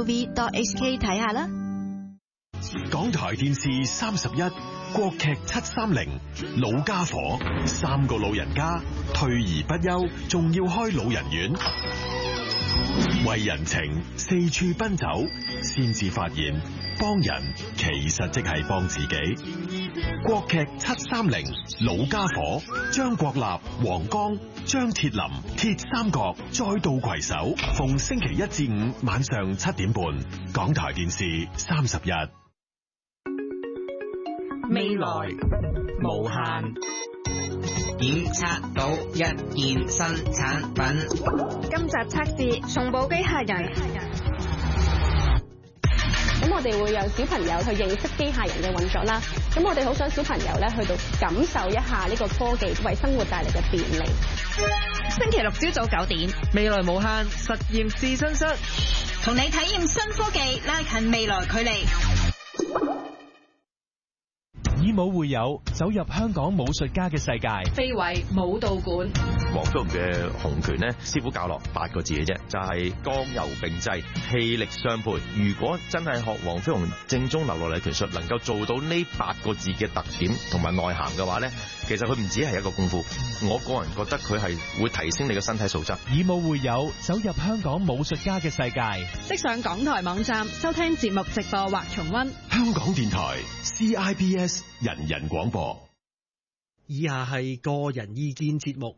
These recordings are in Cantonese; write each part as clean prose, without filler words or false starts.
gov.hk 睇下啦。 港台電視31國劇730老家伙，3個老人家退而不休，仲要開老人院，為人情四處奔走，先至發現幫人其實即係幫自己。國劇730老家伙，張國立、黃剛、張鐵林鐵三角再度攜手，逢星期1至5晚上7點半，港台電視31。 未來無限，檢測到一件新產品。 今集測試送寶機械人。咁我哋會讓小朋友去認識機械人嘅運作啦。咁我哋好想小朋友咧去到感受一下呢個科技為生活帶嚟嘅便利。 星期六朝早9點，未來無限實驗試身室， 同你體驗新科技，拉近未來距離。 以武會友，走入香港武術家嘅世界。 非遺武道館， 黃飛鴻嘅洪拳呢，師傅教落8個字嘅啫，就係剛柔並濟，氣力相配。如果真係學黃飛鴻正宗流落嚟拳術，能夠做到呢8個字嘅特點同埋內涵嘅話呢，其實佢唔止係一個功夫。我個人覺得佢係會提升你嘅身體素質。 以武會友，走入香港武術家嘅世界。 即上港台網站收聽節目直播或重溫。 香港電台 CIBS 人人廣播。 以下係個人意見節目，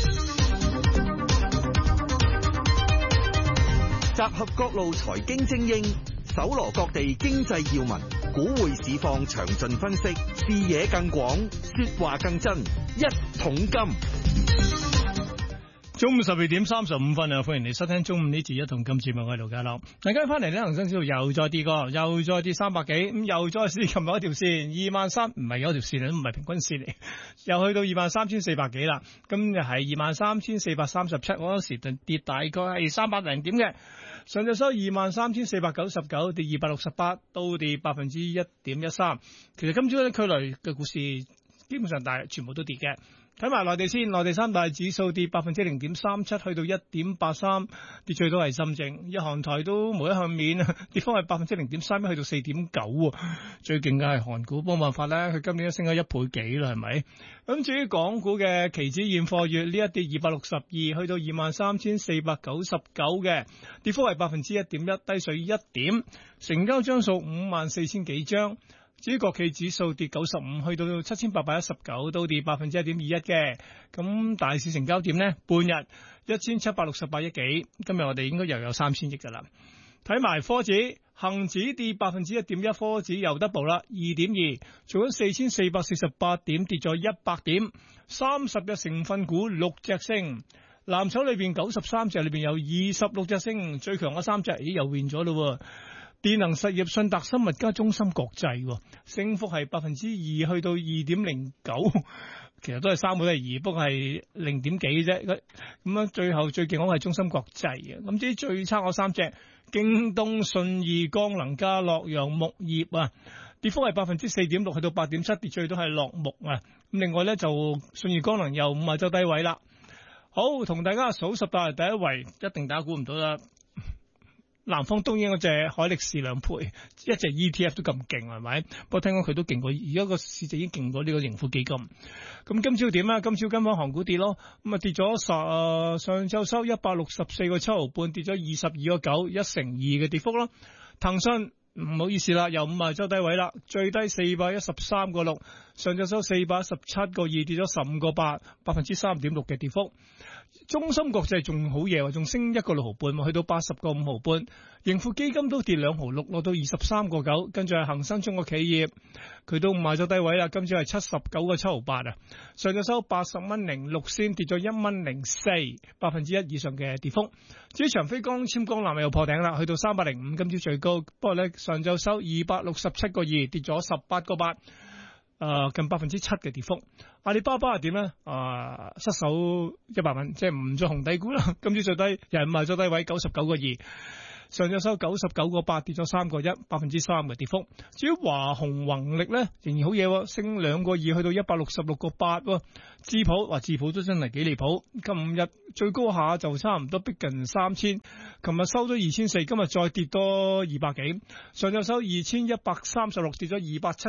集合各路財經精英，搜羅各地經濟要聞，股匯市況詳盡分析，視野更廣，說話更真，一桶金。 中午12點35分啊！歡迎你收聽中午呢節一桶金節目，我係盧家樂。大家翻嚟呢，恒生指數又再跌過，又再跌300幾，咁又再試琴日一條線23,000，唔係有條線，都唔係平均線嚟，又去到23,400幾啦。今日係23,437，嗰陣時跌大概係300零點嘅。上晝收23,499，跌268，都跌1.13%。其實今朝咧，區內嘅股市基本上全部都跌嘅。睇埋內地先，內地三大指數跌0.37%，去到1.83，跌最多係深證，日韓台都無一幸免，跌幅係0.31%，去到4.9。最勁嘅係韓股，冇辦法咧，佢今年都升咗1倍幾啦，係咪？咁至於港股嘅期指現貨月呢一跌262，去到23,499嘅，跌幅係1.1%，低水1點，成交張數54,000幾張。至於國企指數跌95，去到7,819，都跌1.21%嘅。咁大市成交點呢？半日1,768億幾。今日我哋應該又有3,000億噶啦。睇埋科指，恒指跌1.1%，科指又得步啦，2.2，做緊4,448點，跌咗100點。30隻成分股6隻升，藍籌裏邊93隻裏邊有26隻升，最強嗰3隻又變咗咯。電能實業、信達生物加中芯國際，升幅係2%，去到2.09%，其實都係3個都係2，不過係0點幾啫。咁樣最後最勁嗰個係中芯國際嘅。咁至於最差嗰3隻，京東、信義光能加洛陽木業啊，跌幅係4.6%，去到8.7%，跌最多係洛木啊。咁另外咧就信義光能又50周低位啦。好，同大家數10大第一位，一定大家估唔到啦。南方東英嗰隻海力士2倍，一隻 ETF 都咁勁係咪？不過聽講佢都勁過，而家個市值已經勁過呢個盈富基金。咁今朝點啊？今朝跟翻韓股跌咯，咁啊跌咗上晝收164.7毫半，跌咗22.9%，1成2嘅跌幅咯。騰訊唔好意思啦，又50周低位啦，最低413.6，上晝收417.2，跌咗15.8%，3.6%嘅跌幅。中芯國際仲好嘢，仲升1.6毫半，去到80.5毫半。盈富基金都跌2毫6，落到23.9。跟住係恒生中國企業，佢都50周低位啦，今朝係79.7毫八啊，上晝收80.06仙，跌咗1.04%，1%以上嘅跌幅。至於長飛光纖光纜又破頂啦，去到305，今朝最高，不過咧上晝收267.2，跌咗18.8%。近7%嘅跌幅。阿里巴巴係點咧？失守100蚊，即係唔做紅底股啦。今朝最低又係50周低位99.2， 上晝收99.8，跌咗3個1，3%嘅跌幅。至於華虹宏力咧，仍然好嘢，升2個2，去到166.8。智普都真係幾離譜，今日最高下就差唔多逼近3000，琴日收咗2400，今日再跌多200幾，上晝收2136，跌咗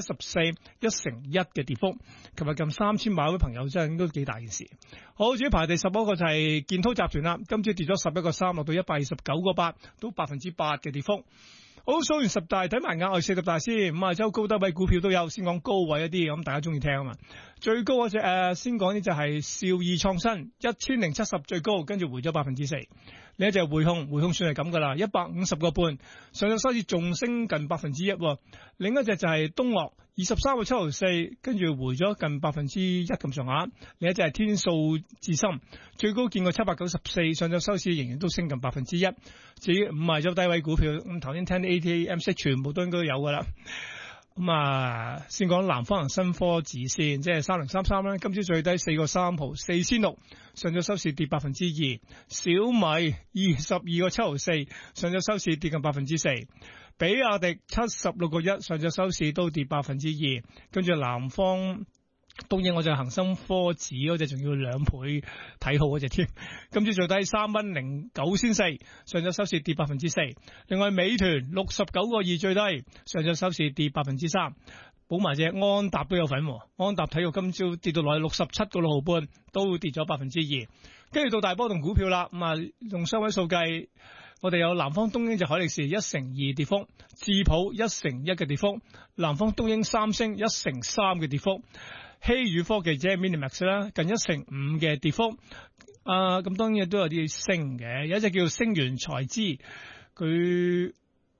274，1%嘅跌幅。琴日近3000買位朋友真係都幾大件事。好，至於排第11個就係建滔集團啦，今朝跌咗11個3，落到129.8，都8%嘅跌幅。好，數完10大，睇埋額外40大先。5周高低位股票都有，先講高位一啲，咁大家中意聽啊嘛。最高嗰隻先講呢就係兆易創新1070最高，跟住回咗4%。另一隻匯控算係咁噶啦，150個半，上晝收市仲升近1%。另一隻就係東岳23.74，跟住回咗近1%咁上下。另一隻係天數智深，最高見過794，上晝收市仍然都升近1%。至於5周低位股票，咁頭先聽啲 ATMC 全部都應該有噶啦。咁先講南方恒生科指先，即係3033啦，今朝最低4個3毫4仙6，上晝收市跌2%。小米22個7毫4，上晝收市跌近4%。比亞迪76個1，上晝收市都跌2%。跟住南方東英，我就恒生科指嗰隻仲要2倍睇好嗰隻添，今朝最低3.09仙4，上晝收市跌4%。另外美團69個2最低，上晝收市跌3%。補埋隻安踏都有份，安踏體育今朝跌到落去67個6毫半，都跌咗2%。跟住到大波動股票啦，用雙位數計，我哋有南方東英就海力士1%2跌幅，智普1%1嘅跌幅，南方東英三星1%3嘅跌幅。希宇科技即係 Minimax 啦，近1%5嘅跌幅。咁當然都有啲升嘅，有一隻叫星源財資，佢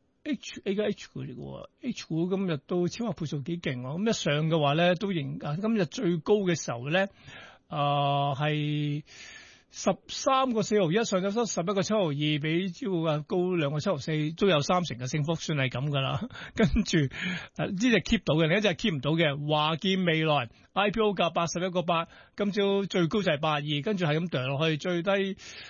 H 股嚟嘅 ，H 股今日都超額倍數幾勁喎。咁一上嘅話咧，都今日最高嘅時候咧，係13個4毫1，上晝收11個7毫2，比朝高2個7毫4，都有30%嘅升幅，算係咁噶啦。跟住呢隻 keep 到嘅，另一隻 keep 唔到嘅，華健未來 IPO 價81個8，今朝最高就係82，跟住係咁掉落去，最低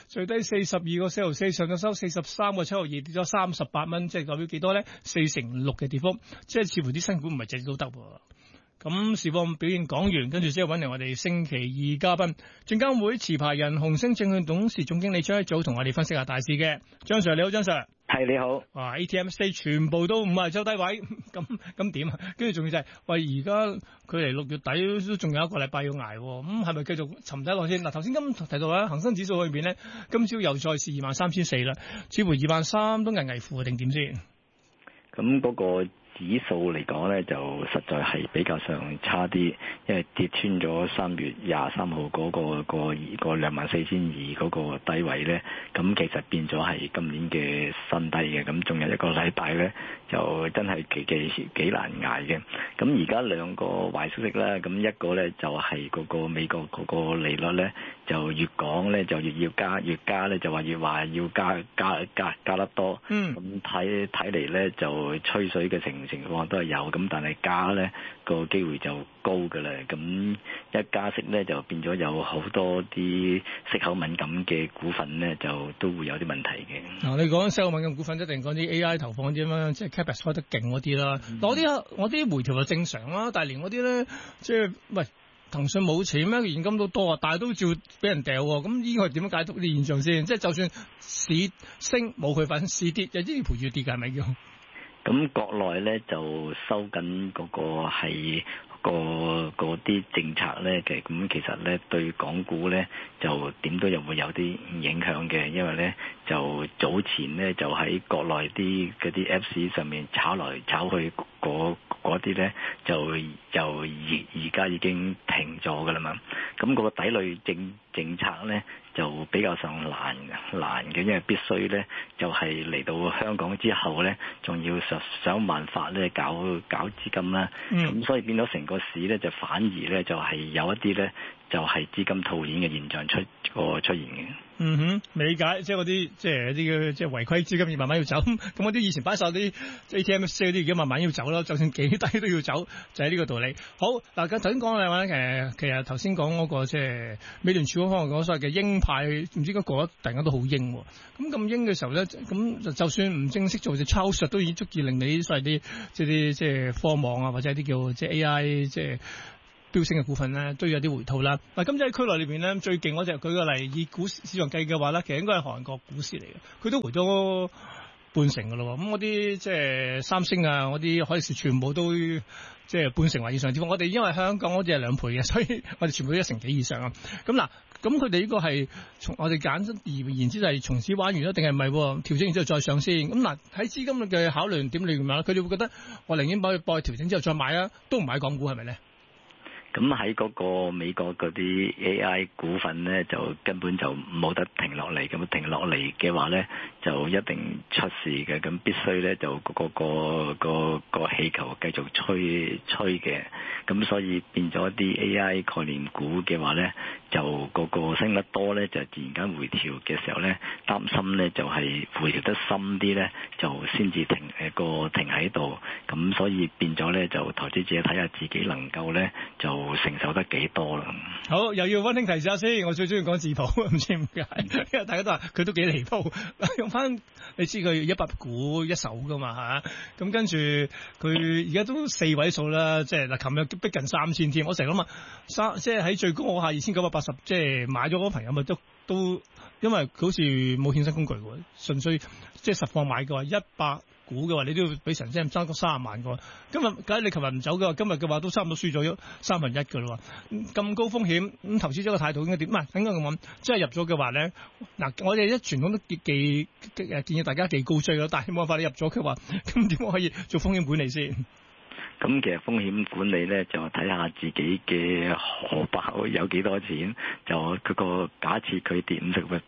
42個4毫4，上晝收43個7毫2，跌咗38蚊，即係代表幾多咧？4%6嘅跌幅，即係似乎啲新股唔係隻都得喎。咁市況表現講完，跟住之後揾嚟我哋星期二嘉賓，證監會持牌人紅星證券董事總經理張一祖同我哋分析下大市嘅。張 Sir 你好，張 Sir 係你好。 哇 ATMC 全部都5周低位，咁點啊？跟住仲要就係而家距離6月底都仲有1個禮拜要捱，咁係咪繼續沉底落先？嗱，頭先提到咧，恒生指數裏邊咧，今朝又再試23,400啦，似乎23,000都危乎定點先？ 咁嗰個指數嚟講咧，就實在係比較上差啲，因為跌穿咗3月23號嗰個24,200嗰個低位咧，咁其實變咗係今年嘅新低嘅，咁仲有1個禮拜咧，就真係幾難捱嘅。咁而家2個壞消息啦，咁一個咧就係嗰個美國嗰個利率咧，就越講咧就越要加，越加咧就話要加得多。咁睇嚟咧就吹水嘅情況都係有，咁但係加咧個機會就高㗎啦。咁一加息咧就變咗有好多啲息口敏感嘅股份咧，就都會有啲問題嘅。 嗱，你講息口敏感股份，一定講啲 AI 投放啲咁樣，即係 Capex 開得勁嗰啲啦。我啲回調就正常啦，但係連嗰啲咧，即係喂騰訊冇錢咩？現金都多啊，但係都照俾人掉喎。咁呢個係點樣解讀啲現象先？即係就算市升冇佢份，市跌有啲陪住跌㗎，係咪叫？ 咁國內咧就收緊嗰個係嗰啲政策咧嘅，咁其實咧對港股咧就點都又會有啲影響嘅，因為咧就早前咧就喺國內啲嗰啲 Apps 上面炒來炒去嗰啲咧就而家已經停咗噶啦嘛，咁嗰個抵壘政策咧就比較上難嘅，因為必須咧就係嚟到香港之後咧，仲要想辦法咧搞資金啦，咁所以變咗成個市咧就反而咧就係有一啲咧就係資金套現嘅現象出現嘅。 理解，即係嗰啲即係啲即係違規資金要慢慢要走，咁嗰啲以前擺晒啲 ATMC 嗰啲而家慢慢要走啦，就算幾低都要走，就係呢個道理。好嗱，頭先講嘅話咧，其實頭先講嗰個即係美聯儲嗰可能講所謂嘅鷹派，唔知點解過得突然間都好鷹喎。咁鷹嘅時候咧，咁就算唔正式做隻抄術，都已經足以令你所謂啲即係科網啊，或者啲叫即係 AI 即係飆升嘅股份咧，都有啲回吐啦。嗱，今次喺區內裏邊咧，最勁嗰隻舉個例，以股市場計嘅話咧，其實應該係韓國股市嚟嘅，佢都回咗半成㗎咯。咁嗰啲即係三星啊，嗰啲可以是全部都即係半成或以上。我哋因為香港嗰隻係2倍嘅，所以我哋全部都1成幾以上啊。咁嗱，咁佢哋呢個係從我哋揀而言之係從此玩完啦，定係唔係調整完之後再上先？咁嗱，喺資金嘅考慮點裏面啦，佢哋會覺得我寧願幫佢調整之後再買啊，都唔買港股係咪咧？ 咁喺嗰個美國嗰啲 AI 股份咧，就根本就冇得停落嚟。咁停落嚟嘅話咧，就一定出事嘅。咁必須咧就個氣球繼續吹嘅。咁所以變咗啲 AI 概念股嘅話咧，就個升得多咧，就自然間回調嘅時候咧，擔心咧就係回調得深啲咧，就先至停喺度。咁所以變咗咧，就投資者睇下自己能夠咧就承受得幾多啦？ 好，又要溫馨提示下先，我最中意講自保，唔知點解，因為大家都話佢都幾離譜。用翻你知佢100股一手噶嘛嚇，咁跟住佢而家都4位數啦，即係嗱，琴日逼近3000添。我成日諗啊，即係喺最高我下2980，即係買咗嗰個朋友咪都因為佢好似冇衍生工具喎，純粹即係實況買嘅話100股嘅話，你都要俾神仙爭個30萬個。今日假如你琴日唔走嘅話，今日嘅話都差唔多輸咗1/3嘅啦。咁高風險，咁投資者嘅態度應該點？唔係應該咁講，即係入咗嘅話咧，嗱，我哋一傳統都建議大家記高追咯。但係冇辦法，你入咗嘅話，咁點可以做風險管理先？ 咁其實風險管理咧，就睇下自己嘅荷包有幾多錢。就佢個假設佢跌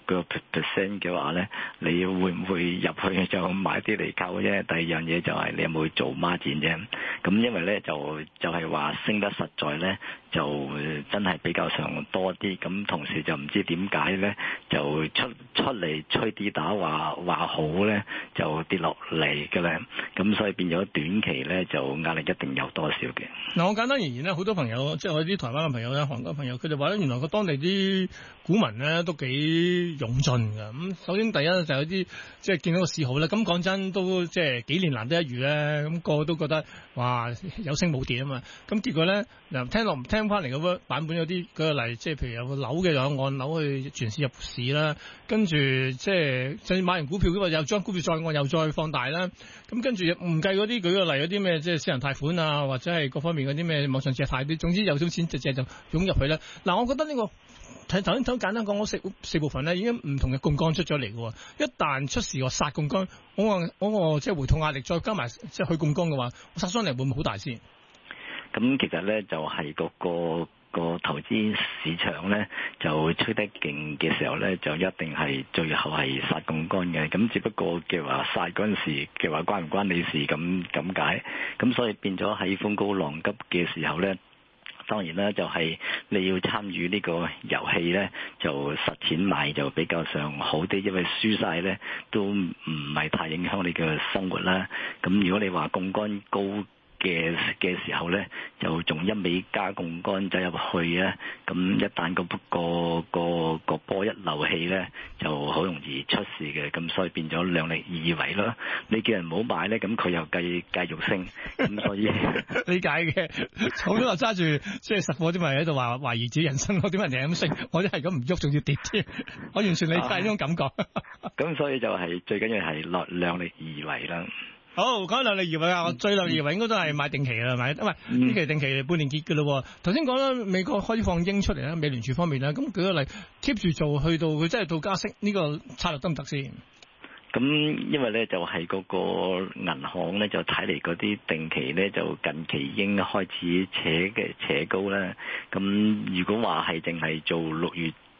50% 嘅話咧，你會唔會入去就買啲嚟購啫？第二樣嘢就係你有冇做孖展啫？咁因為咧就係話升得實在咧，就真係比較上多啲。咁同時就唔知點解咧，就出嚟吹啲打話好咧，就跌落嚟嘅咧。咁所以變咗短期咧就壓力一定有多少嘅。 嗱，我簡單而言咧，好多朋友即係我啲台灣嘅朋友咧、韓國朋友，佢哋話咧，原來個當地啲股民咧都幾勇進㗎。咁首先第一就有啲即係見到個市好咧，咁講真都即係幾年難得一遇咧，咁個個都覺得哇有升冇跌啊嘛。咁結果咧嗱，聽翻嚟嘅版本有啲舉個例，即係譬如有個樓嘅有按樓去全市入市啦，跟住即係就算買完股票嘅話，又將股票再按又再放大啦。咁跟住唔計嗰啲舉個例，有啲咩即係私人貸款啊，或者係各方面嗰啲咩網上借貸啲，總之有少錢就借就湧入去啦。嗱，我覺得呢個頭先簡單講嗰四部分咧，已經唔同嘅槓桿出咗嚟嘅。一旦出事個殺槓桿，我即係回吐壓力，再加埋即係去槓桿嘅話，殺傷力會唔會好大先？ 咁其實咧就係個投資市場咧就吹得勁嘅時候咧，就一定係最後係殺槓桿嘅。咁只不過嘅話殺嗰陣時嘅話關唔關你事咁解？咁所以變咗喺風高浪急嘅時候咧，當然啦，就係你要參與呢個遊戲咧，就實錢買就比較上好啲，因為輸晒咧都唔係太影響你嘅生活啦。咁如果你話槓桿高嘅時候咧，就仲一味加槓桿走入去啊！咁一旦個波一漏氣咧，就好容易出事嘅。咁所以變咗量力而為咯。你叫人唔好買咧，咁佢又繼續升。咁所以理解嘅。好多人揸住即係實貨啲咪喺度話懷疑自己人生咯？點解人哋咁升，我都係咁唔喐，仲要跌添？我完全理解呢種感覺。 咁所以就係最緊要係量力而為啦。 好，講量力而為啊！我最量力而為應該都係買定期啦，係咪？因為呢期定期半年結嘅咯。頭先講啦，美國開始放鷹出嚟啦，美聯儲方面啦，咁舉個例 keep 住做，去到佢真係到加息呢個策略得唔得先？ 咁因為咧就係嗰個銀行咧就睇嚟嗰啲定期咧就近期已經開始扯高啦。咁如果話係淨係做6月結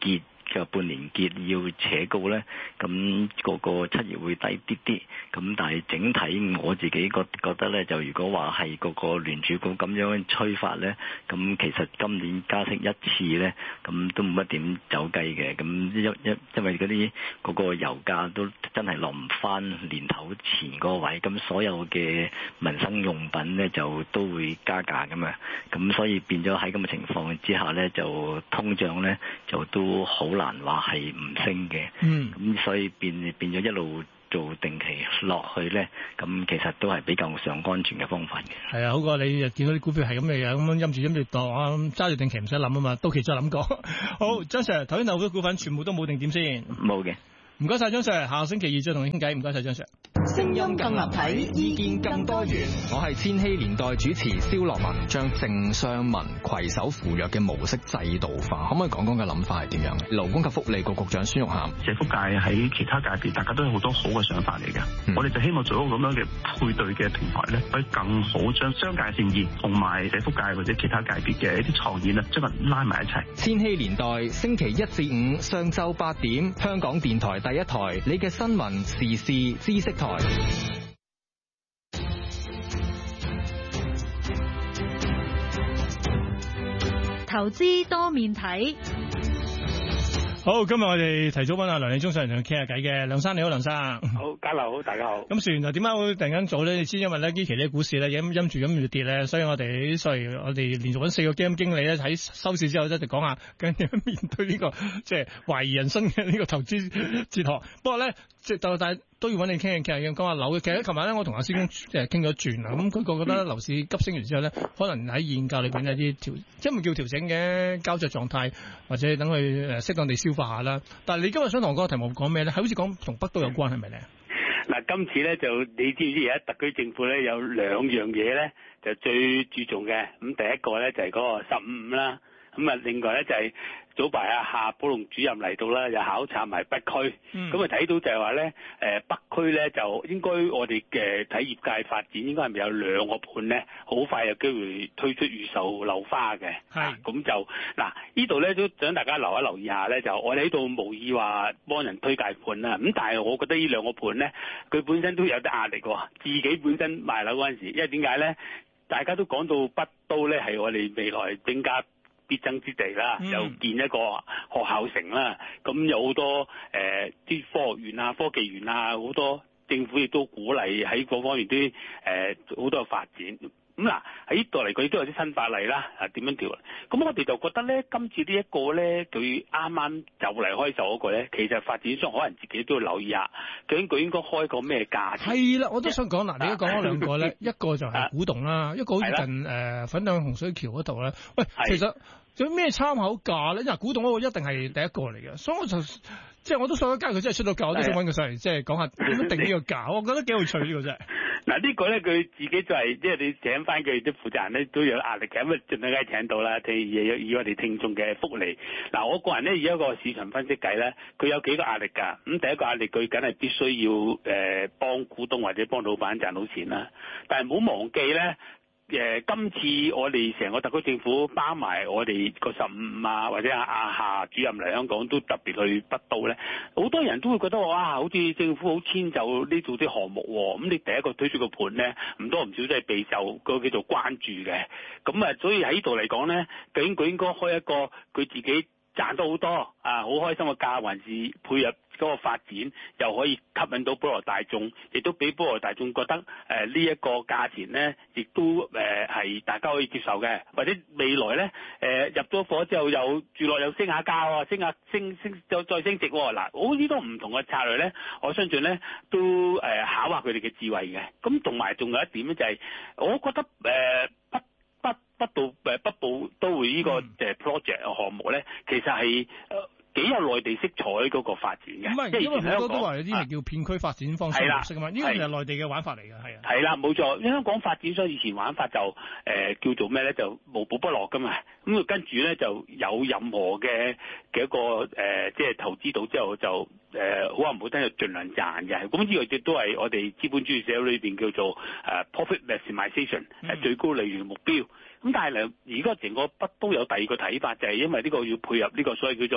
嘅半年結要扯高咧，咁個七月會低啲啲。咁但係整體我自己覺得咧，就如果話係個聯儲局咁樣催發咧，咁其實今年加息一次咧，咁都冇乜點走雞嘅。咁因為嗰啲嗰個油價都真係落唔翻年頭前嗰個位，咁所有嘅民生用品咧就都會加價㗎嘛。咁所以變咗喺咁嘅情況之下咧，就通脹咧就都好難話係唔升嘅。咁所以變咗一路做定期落去咧，咁其實都係比較上安全嘅方法嘅。係啊，好過你見到啲股票係咁嘅樣咁陰住度啊，揸住定期唔使諗啊嘛，到期再諗過。好，張 Sir，頭先有好多股份全部都冇定點先？冇嘅。唔該晒張 Sir，下個星期二再同你傾偈。唔該晒張 Sir。 聲音更立體，意見更多元。我係千禧年代主持蕭樂文，將政商民攜手扶弱嘅模式制度化，可唔可以講講嘅諗法係點樣？勞工及福利局局長孫玉菡， 社福界喺其他界別，大家都有好多好嘅想法嚟嘅。我哋就希望做一個咁樣嘅配對嘅平台咧，可以更好將商界善意同埋社福界或者其他界別嘅一啲創意咧，將佢拉埋一齊。 千禧年代星期一至五上晝8點，香港電台第一台，你嘅新聞時事知識台。 投資多面睇。 好，今日我哋提早揾阿梁理中上嚟同佢傾下偈嘅。梁生你好，梁生。 好，家樓好，大家好。咁船就點解會突然間做咧？你知因為咧呢期啲股市咧陰住咁跌咧，所以我哋連續揾4個基金經理咧喺收市之後咧就講下究竟點樣面對呢個即係懷疑人生嘅呢個投資哲學。不過咧即係但係都要揾你傾下講下樓嘅。其實琴晚咧我同阿師公傾咗轉啦，咁佢覺得樓市急升完之後咧，可能喺現價裏邊有啲即係唔叫調整嘅膠着狀態，或者等佢適當地消化下啦。但係你今日想同我講個題目講咩咧？係好似講同北都有關係咪咧？ 嗱，今次咧就你知唔知而家特區政府咧有2樣嘢咧就最注重嘅。咁第一個咧就係嗰個15啦，咁啊另外咧就係早排夏寶龍主任嚟到啦，又考察埋北區，咁啊睇到就係話咧北區咧就應該我哋嘅睇業界發展應該係咪有2個盤咧，好快有機會推出預售樓花嘅。係咁就嗱呢度咧都想大家留意下咧，就我哋喺度無意話幫人推介盤啦。咁但係我覺得呢2個盤咧，佢本身都有啲壓力喎。自己本身賣樓嗰陣時，因為點解咧？大家都講到北都咧係我哋未來增加必爭之地啦，又建一個學校城啦，咁有好多啲科學園啊、科技園啊，好多政府亦都鼓勵喺嗰方面啲好多發展。咁嗱喺呢度嚟講，亦都有啲新法例啦，點樣調？咁我哋就覺得咧，今次呢一個咧，佢啱啱就嚟開售嗰個咧，其實發展商可能自己都要留意下，究竟佢應該開個咩價錢？係啦，我都想講嗱，你而家講咗2個咧，一個就係古洞啦，一個好似近粉嶺洪水橋嗰度咧。喂，其實有咩參考價咧？因為古洞嗰個一定係第一個嚟嘅，所以我就即係我都想加佢真係出到價，我都想揾佢上嚟即係講下點樣定呢個價。我覺得幾有趣呢個真係。嗱呢個咧佢自己就係即係你請翻佢啲負責人咧都有壓力嘅，咁啊盡量梗係請到啦。以我哋聽眾嘅福利，嗱我個人咧以一個市場分析計咧，佢有幾個壓力㗎。咁第一個壓力佢梗係必須要幫股東或者幫老闆賺到錢啦。但係唔好忘記咧。今次我哋成個特區政府包埋我哋個15啊，或者夏主任嚟香港都特別去北都咧，好多人都會覺得哇，好似政府好遷就呢度啲項目喎。咁你第一個推出個盤咧，唔多唔少都係備受個叫做關注嘅。咁啊，所以喺呢度嚟講咧，究竟佢應該開一個佢自己賺到好多啊，好開心嘅價，還是配合嗰個發展又可以吸引到普羅大眾，亦都俾普羅大眾覺得呢一個價錢咧，亦都係大家可以接受嘅，或者未來咧入咗伙之後又住落又升下價喎，升再升值喎。嗱，好呢個唔同嘅策略咧，我相信咧都考下佢哋嘅智慧嘅。咁同埋仲有一點咧就係，我覺得北部都會呢個project 項目咧，其實係幾有內地色彩嗰個發展嘅。唔係，因為好多都話有啲係叫片區發展方式模式啊嘛，呢個係內地嘅玩法嚟嘅，係啊。係啦，冇錯。香港發展商以前玩法就叫做咩咧？就無寶不落噶嘛。咁跟住咧就有任何嘅一個即係投資到之後就好話唔好聽就盡量賺嘅。咁呢個亦都係我哋資本主義社會裏邊叫做profit maximization 最高利潤目標。咁但係而家成個北都有第二個睇法，就係因為呢個要配合呢個所謂叫做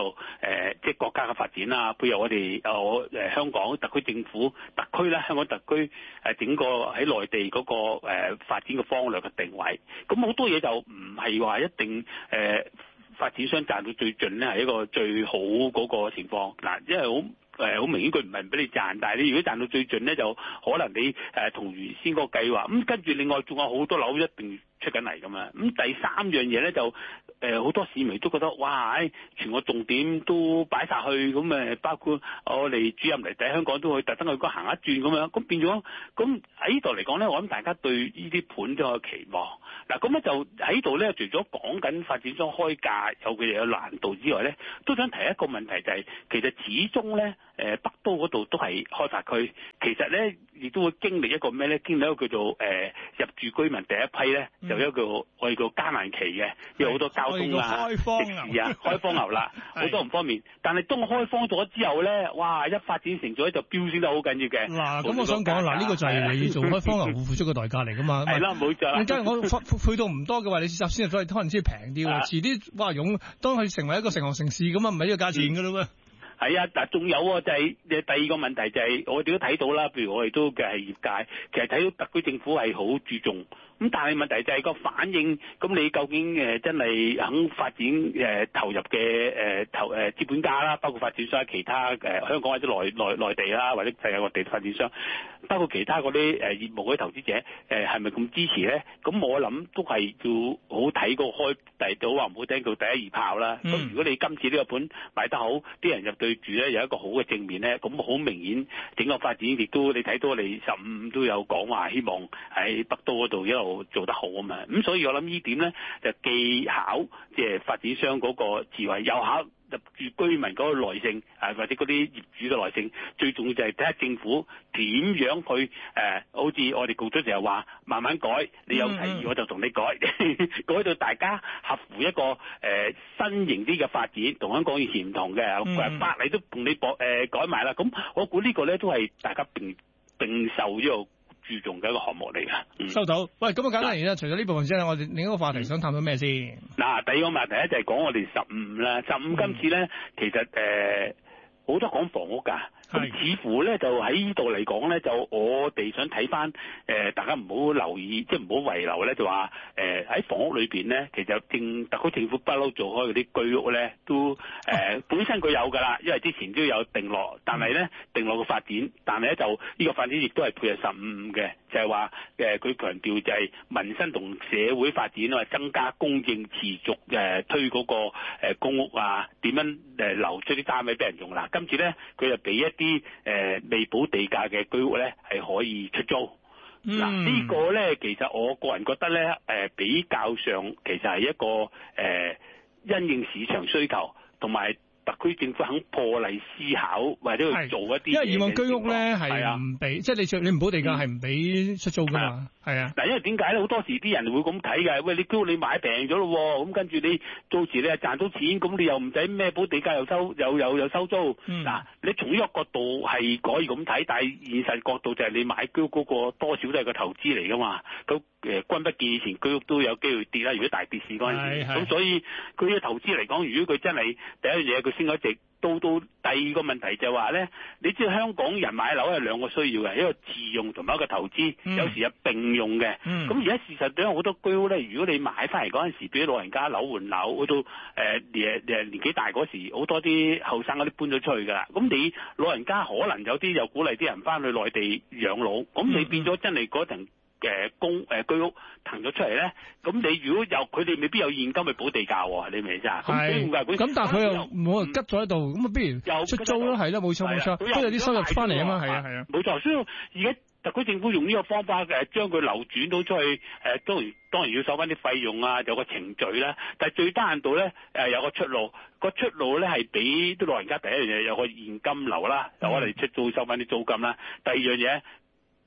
即係國家嘅發展啊，譬如我哋香港特區政府特區啦，香港特區整個喺內地嗰個發展嘅方略嘅定位，咁好多嘢就唔係話一定發展商賺到最盡咧係一個最好嗰個情況嗱，因為好明顯佢唔係唔俾你賺，但係你如果賺到最盡咧，就可能你同原先嗰個計劃咁，跟住另外仲有好多樓一定出緊嚟㗎嘛。咁第三樣嘢咧就好多市民都覺得哇，全個重點都擺晒去，咁包括我哋主任嚟喺香港都去特登去嗰行一轉咁樣，咁變咗咁喺呢度嚟講咧，我諗大家對呢啲盤都有期望。嗱，咁咧就喺度咧，除咗講緊發展商開價有佢哋有難度之外咧，都想提一個問題就係，其實始終咧北都嗰度都係開發區，其實咧亦都會經歷一個咩咧？經歷一個叫做入住居民第一批咧，就一個我哋叫艱難期嘅，因為好多交通啊、食肆啊、開荒牛啦，好多唔方便。但係當開荒咗之後咧，哇！一發展成咗就飆升得好緊要嘅。 嗱，咁我想講嗱，呢個就係你做開荒牛付出嘅代價嚟㗎嘛。 係啦，冇錯。 你真係我去到唔多嘅話，你先先可能先平啲喎，遲啲哇湧，當佢成為一個成行成市咁啊，唔係呢個價錢㗎啦喎。係啊，嗱，仲有就係第二個問題就係我哋都睇到啦，譬如我哋都嘅係業界，其實睇到特區政府係好注重。咁但係問題就係個反應，咁你究竟真係肯發展投入嘅資本家啦，包括發展商其他香港或者內地啦，或者世界各地發展商，包括其他嗰啲業務嗰啲投資者係咪咁支持咧？咁我諗都係要好睇個開第到話唔好聽到第一二炮啦。咁如果你今次呢個盤賣得好，啲人入對住咧有一個好嘅正面咧，咁好明顯整個發展亦都你睇到你15都有講話希望喺北都嗰度一路做得好啊嘛，咁所以我諗呢點咧就技巧，即係發展商嗰個智慧，又考入住居民嗰個耐性，或者嗰啲業主嘅耐性，最重要就係睇下政府點樣去好似我哋局長成日話慢慢改，你有提議我就同你改，改到大家合乎一個新型啲嘅發展，同香港以前唔同嘅，法例都同你改埋啦，咁我估呢個咧都係大家並受呢個注重嘅一個項目嚟㗎。收到。喂，咁啊簡單而家除咗呢部分之外，我哋另一個話題想探討咩先？ 嗱，第二個話題咧就係講我哋15啦。15今次咧其實好多講房屋㗎。咁似乎咧就喺呢度嚟講咧，就我哋想睇翻大家唔好留意，即係唔好遺留咧，就話喺房屋裏邊咧，其實特區政府不嬲做開嗰啲居屋咧，都本身佢有㗎啦，因為之前都有定落，但係咧定落個發展，但係咧就呢個發展亦都係配合15嘅，就係話佢強調就係民生同社會發展啊，增加供應持續推嗰個公屋啊，點樣留出啲單位俾人用啦。今次咧佢就俾一啲未補地價嘅居屋咧係可以出租。嗱，呢個咧其實我個人覺得咧比較上其實係一個因應市場需求同埋特區政府肯破例思考或者去做一啲，因為以往居屋咧係唔俾，即係你唔補地價係唔俾出租噶嘛，係啊。嗱， 因為點解咧？好多時啲人會咁睇嘅，喂，你居屋你買平咗咯，咁跟住你到時你係賺到錢，咁你又唔使咩補地價又收租。嗱，你從呢個角度係可以咁睇，但係現實角度就係你買居屋嗰個多少都係個投資嚟噶嘛。咁君不見以前居屋都有機會跌啦，如果大跌市嗰陣時，咁所以佢嘅投資嚟講，如果佢真係第一樣嘢佢升咗值，到第二個問題就係話咧，你知道香港人買樓係兩個需要嘅，一個自用同埋一個投資，有時係並用嘅。咁而家事實上好多居屋咧，如果你買翻嚟嗰陣時，俾啲老人家樓換樓，去到年紀大嗰時，好多啲後生嗰啲搬咗出去㗎啦。咁你老人家可能有啲又鼓勵啲人翻去內地養老，咁你變咗真係嗰層居屋騰咗出嚟咧，咁你如果有佢哋未必有現金去補地價喎，你明唔明啫？ 咁但係佢又冇人吉咗喺度，咁不如又出租咯，係啦，冇錯，都有啲收入翻嚟啊嘛，係啊， 冇錯。所以而家特區政府用呢個方法將佢流轉到出去，當然要收翻啲費用啊，有個程序啦。但係最低限度咧有個出路，個出路咧係俾啲老人家第一樣嘢有個現金流啦，有我哋出租收翻啲租金啦。第二樣嘢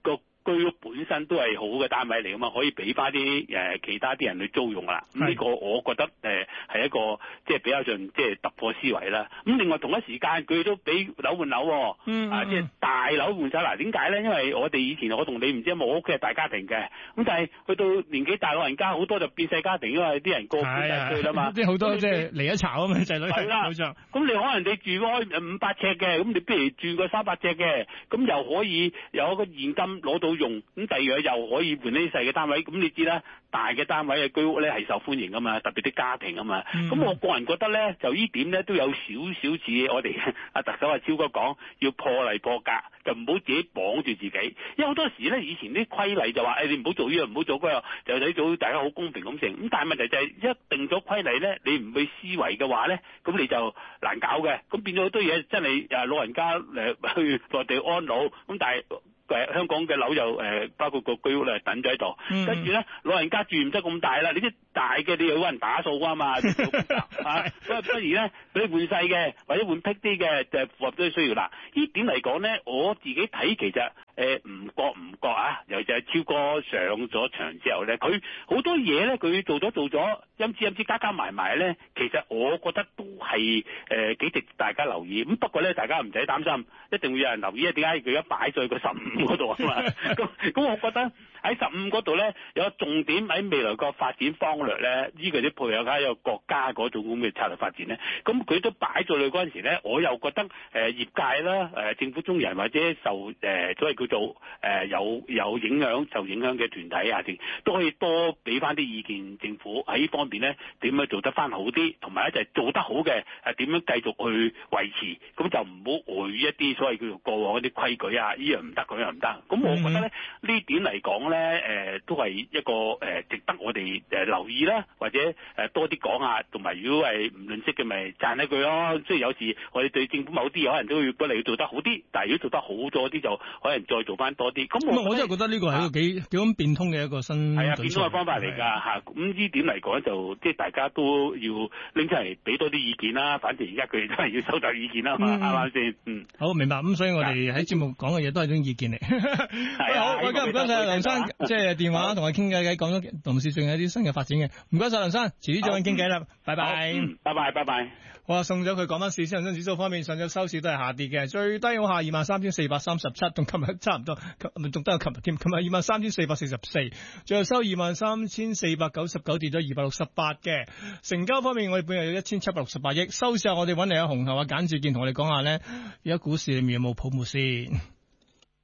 居屋本身都係好嘅單位嚟噶嘛，可以俾翻啲其他啲人去租用啦。咁呢個我覺得係一個即係比較上即係突破思維啦。咁另外同一時間佢都俾樓換樓，即係大樓換晒。嗱，點解咧？因為我哋以前我同你唔知有冇屋企係大家庭嘅，咁但係去到年紀大老人家好多就變細家庭，因為啲人過50歲啦嘛， 即係好多即係離咗巢啊嘛，仔女係啦， 咁你可能你住開500尺嘅，咁你不如住個300尺嘅，咁又可以有一個現金攞到用，咁第二樣又可以換呢啲細嘅單位，咁你知啦，大嘅單位嘅居屋咧係受歡迎噶嘛，特別啲家庭啊嘛，咁我個人覺得咧，就呢點咧都有少少似我哋阿特首阿超哥講，要破例破格，就唔好自己綁住自己，因為好多時咧以前啲規例就話你唔好做呢樣唔好做嗰樣，就睇到大家好公平咁成，咁但係問題就係一定咗規例咧，你唔去思維嘅話咧，咁你就難搞嘅，咁變咗好多嘢真係老人家去內地安老，咁但係香港嘅樓又包括個居屋咧等咗喺度，跟住咧老人家住唔得咁大啦，你啲大嘅你又揾人打掃啊嘛，咁不如咧俾你換細嘅或者換僻啲嘅，就符合咗需要啦。呢點嚟講咧，我自己睇其實唔覺啊，尤其係超哥上咗場之後咧，佢好多嘢咧佢做咗，陰知加埋咧，其實我覺得都係幾值大家留意。咁不過咧，大家唔使擔心，一定會有人留意啊。點解佢而家擺咗去個15嗰度啊嘛？咁我覺得喺15嗰度咧有個重點喺未來個發展方略咧，呢個啲配合下有國家嗰種咁嘅策略發展咧。咁佢都擺咗去嗰陣時咧，我又覺得業界啦、政府中人或者受所謂叫做有影響受影響嘅團體啊，都可以多俾翻啲意見政府喺呢方面咧點樣做得翻好啲，同埋咧就係做得好嘅點樣繼續去維持，咁就唔好礙於一啲所謂叫做過往嗰啲規矩啊，呢樣唔得嗰樣唔得。咁我覺得咧呢點嚟講咧都係一個值得我哋留意啦，或者多啲講下，同埋如果係唔吝嗇嘅咪讚一句咯。即係有時我哋對政府某啲嘢可能都要過嚟做得好啲，但係如果做得好咗啲就可能再做翻多啲。咁我真係覺得呢個係一個幾咁變通嘅一個新變通嘅方法嚟㗎嚇。咁呢點嚟講就即係大家都要拎出嚟俾多啲意見啦。反正而家佢哋都係要收集意見啦嘛，啱唔啱先？好明白。咁所以我哋喺節目講嘅嘢都係種意見嚟。好，今日唔該曬梁生，即係電話同我傾偈，講咗同事仲有啲新嘅發展嘅。唔該曬梁生，遲啲再揾傾偈啦，拜拜。拜拜。好，送咗佢講翻市，恒生指數方面上晝收市都係下跌嘅，最低我下23,437，同琴日差唔多，仲得有琴日添，琴日23,444，最後收23,499，跌咗268嘅。成交方面，我哋本日有1768億，收市後我哋揾嚟阿洪後啊簡志健同我哋講下咧，而家股市裏面有冇泡沫先。